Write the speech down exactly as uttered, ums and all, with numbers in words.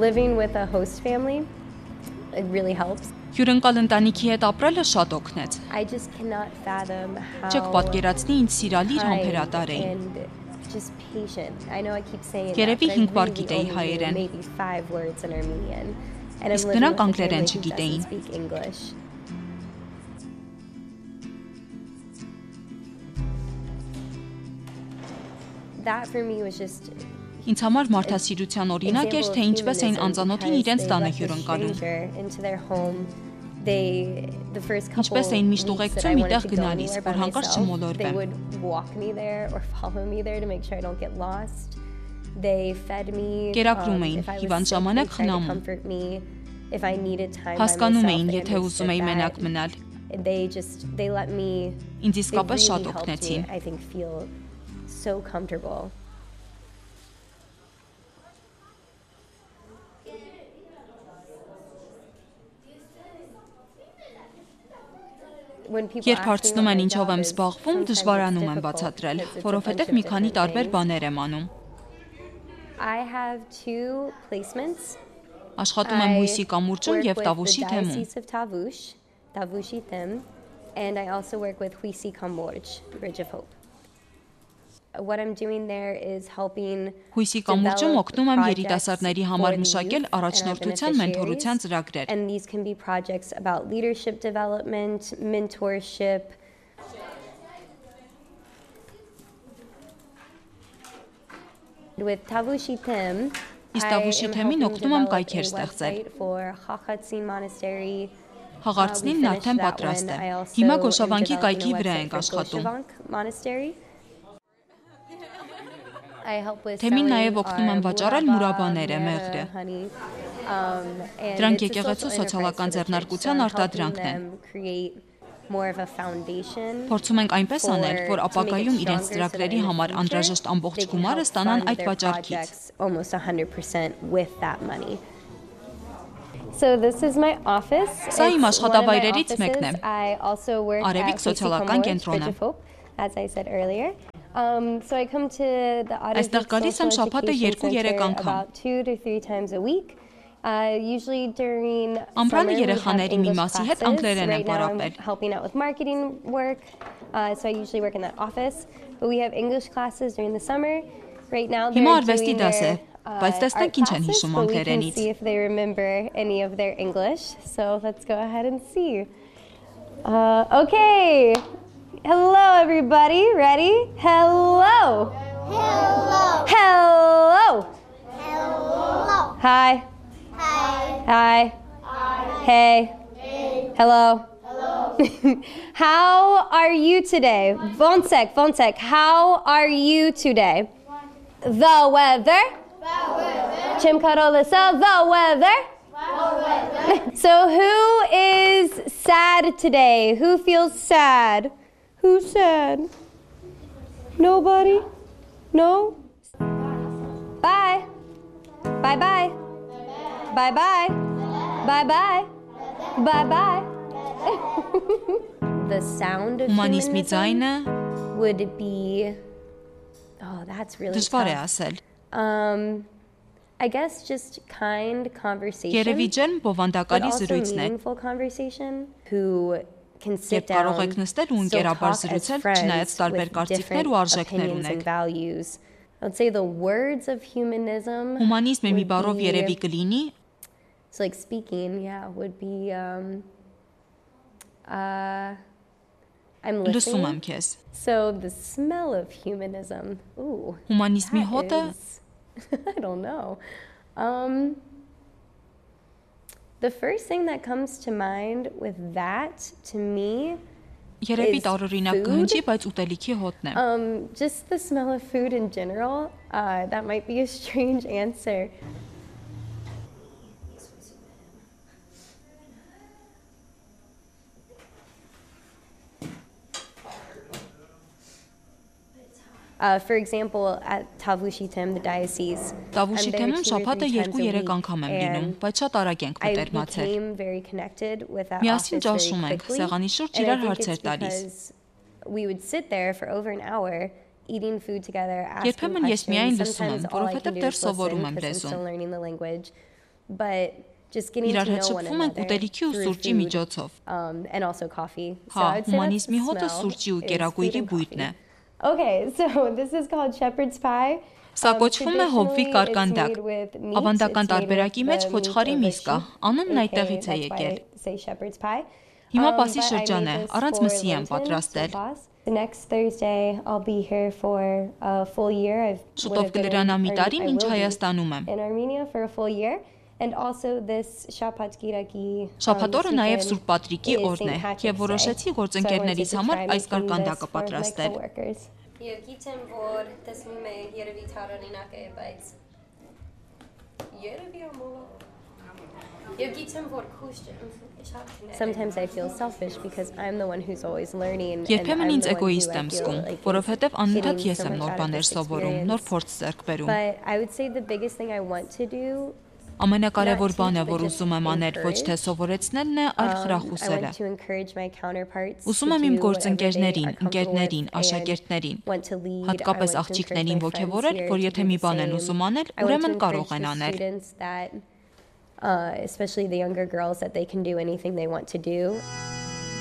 living with a host family, it really helps. Հյուրընկալ ընտանիքի հետ ապրելը շատ օգնեց։ I just cannot fathom how Չեք պատկերացնի ինձ սիրալիր համբերատար էի։ and just patient. I know I keep saying that, Երևի but I հինգ բառ really գիտեի only հայերեն։ knew maybe five words in Armenian. And I'm Իսկ living նրանք with a անգլերեն family who չգիտեին։ doesn't speak English. That for me was just Ինձ համար մարդասիրության օրինակ էր, թե ինչպես էին անծանոթին իրենց տանը հյուրընկալում։ Ինչպես էին միշտ ուղեկցում մի տեղ գնալիս, որ հանկարծ չմոլորվեմ։ Կերակրում էին, հիվանդ ժամանակ խնամում։ Հասկանում էին, եթե ուզում էի մենակ մնալ։ Ինձ իսկապես շատ օգնեցին։ Երբ հարցնում են ինչով եմ զբաղվում, դժվարանում եմ բացատրել, որովհետև մի քանի տարբեր բաներ եմ անում։ Աշխատում եմ հույսի կամուրջում և Տավուշի թեմում։ And I also work with Huisi Kamorj, Bridge of Hope. What I'm doing there is helping Հույսի կամուրջում օգնում եմ երիտասարդների համար մշակել առաջնորդության մենթորության ծրագրեր։ And these can be projects about leadership development, mentorship. With Tavushi Them, Իսկ Տավուշի թեմին օգնում եմ կայքեր ստեղծել։ Հաղարցնինն արդեն պատրաստ է։ Հիմա Գոշավանքի կայքի վրա ենք աշխատում։ Թեմին նաև օգնում եմ վաճառել մուրաբաները, մեղրը։ Դրանք եկեղեցու սոցիալական ձեռնարկության արտադրանքն են։ Փորձում ենք այնպես անել, որ ապագայում իրենց ծրագրերի համար անհրաժեշտ ամբողջ գումարը ստանան այդ վաճառքից։ So this is my office. Սա իմ աշխատավայրերից մեկն է։ Արևիկ սոցիալական կենտրոնը։ As I said earlier. Um, so I come to the Այստեղ գալիս եմ շաբաթը երկու-երեք անգամ։ about two to three times a week. Uh, usually during Ամռանը երեխաների մի մասի հետ անգլերեն եմ պարապել։ Helping out with marketing work. Uh, so I usually work in that office. But we have English classes during the summer. Right now they're Հիմա doing արվեստի դաս է, their բայց տեսնենք ինչ են հիշում but we can անգլերենից։ see if they remember any of their English. So let's go ahead and see. Uh, okay. Hello, everybody. Ready? Hello. Hello. Hello. Hello. Hi. Hi. Hi. Hi. Hey. Hey. Hello. Hello. How are you today? Vonsek, Vonsek, how are you today? The weather. The weather. Chimkarolisa, the weather. The weather. So who is sad today? Who feels sad? Who's sad? Nobody? No? Bye. Bye-bye. Bye-bye. Bye-bye. Bye-bye. The sound of Հումանիզմի ձայնը humanism would be, oh, that's really դժվար է tough. ասել։ Um, I guess just kind conversation, Երևի ջերմ but բովանդակալի also զրույցն է, meaningful conversation, who can sit երբ կարող եք down, նստել ու still ընկերաբար talk as զրուցել, friends չնայած տարբեր with կարծիքներ different ու արժեքներ opinions and ունեք։ values. I would say the words of humanism Հումանիզմը մի would բառով be- երևի կլինի, So like speaking, yeah, would be um, uh, I'm լսում listening. եմ քեզ։ So the smell of humanism. Ooh. Հումանիզմի that հոտը is- I don't know. Um, the first thing that comes to mind with that, to me, երևի is տարօրինակ food. կհնչի, բայց ուտելիքի հոտն է։ um, just the smell of food in general. Uh, that might be a strange answer. Uh, for example, at Tavushitem, the diocese, Տավուշի I'm there թեմում two or շաբաթը three times a երկու-երեք week, անգամ եմ լինում, and բայց շատ արագ ենք I մտերմացել։ became very connected with that Միասին office very ճաշում ենք, quickly, սեղանի շուրջ and I իրար think հարցեր it's տալիս։ because we would sit there for over an hour eating food together, asking Երբեմն ես միայն questions. լսում եմ, Sometimes all I որովհետև can do դեռ is սովորում listen եմ because I'm լեզուն։ still learning the language. but just getting to Իրար հետ know one շփվում ենք another ուտելիքի ու through սուրճի food, միջոցով։ um, and also coffee. So Հա, I would say that's հումանիզմի the հոտը smell, սուրճի ու is կերակույրի food and բույրն է։ coffee. Okay, so this is called shepherd's pie. Սա Um, կոչվում է հոբվի traditionally, it's կարկանդակ։ made with meat. Ավանդական It's made with տարբերակի մեջ the խոչխարի meat of a միս կա։ sheep, Անունն aka այդտեղից է that's why եկել։ I say shepherd's pie. Հիմա Um, պասի but I շրջան made է, this առանց for մսի եմ Lenten, պատրաստել։ so fast. The next Thursday, I'll be here for a full year. I would Շուտով have been կլրանա մի in, տարի, I մինչ will be Հայաստանում եմ։ in Armenia for a full year. And also this Shapat Giraki. Շաբաթ օրը նաև Սուրբ Պատրիկի օրն է, եւ որոշեցի գործընկերներիս համար այս կարկանդակը պատրաստել։ Եվ գիտեմ, որ տեսնում է երևի տարօրինակ է, բայց երևի ամոլ։ Եվ գիտեմ, որ քուշտ Sometimes I feel selfish because I'm the one who's always learning and Երբեմն I'm ինձ the one who էգոիստ I եմ feel զգում, like որովհետև is անընդհատ getting ես so եմ much նոր out of բաներ this սովորում, նոր experience. փորձ ձեռք բերում։ But I would say the biggest thing I want to do Ամենակարևոր not բանը, teach, but որ just ուզում եմ անել, ոչ թե encourage. սովորեցնելն է, այլ Um, I խրախուսելը։ want to encourage my counterparts Ուզում to եմ իմ do whatever they գործընկերներին, are comfortable ընկերներին, with and աշակերտներին, want to lead. I հատկապես want to աղջիկներին encourage my friends ոգևորել, here որ to եթե do մի the բան են same. ուզում անել, I want to ուրեմն կարող encourage են the անել։ students that, uh, especially the younger girls, that they can do anything they want to do.